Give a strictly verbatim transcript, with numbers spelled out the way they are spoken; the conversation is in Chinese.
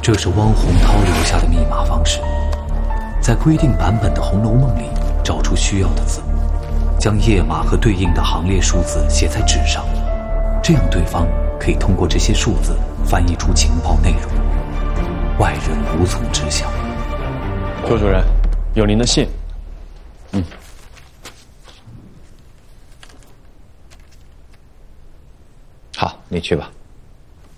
这是汪洪涛留下的密码方式，在规定版本的《红楼梦》里找出需要的字，将页码和对应的行列数字写在纸上，这样对方可以通过这些数字翻译出情报内容，外人无从知晓。 周主任，有您的信。嗯。 好，你去吧。